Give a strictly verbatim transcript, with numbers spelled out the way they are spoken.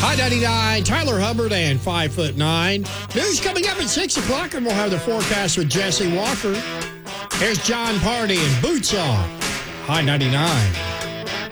High ninety-nine, Tyler Hubbard and five foot nine. News coming up at six o'clock, and we'll have the forecast with Jesse Walker. Here's John Party and Boots On. High ninety-nine.